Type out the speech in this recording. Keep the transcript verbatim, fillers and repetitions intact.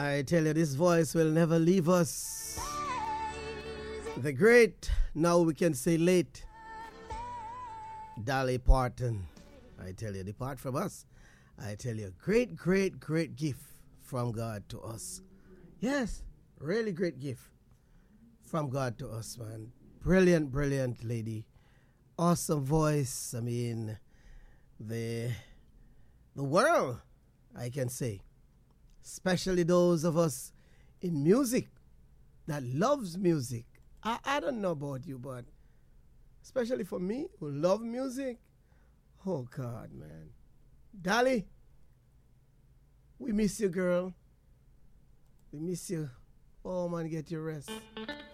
I tell you, this voice will never leave us. The great, now we can say late, Dolly Parton. I tell you, depart from us. I tell you, great, great, great gift from God to us. Yes, really great gift from God to us, man. Brilliant, brilliant lady. Awesome voice. I mean, the the world, I can say, especially those of us in music that loves music. I, I don't know about you, but especially for me who love music, oh God, man. Dolly, we miss you, girl. We miss you. Oh man, get your rest.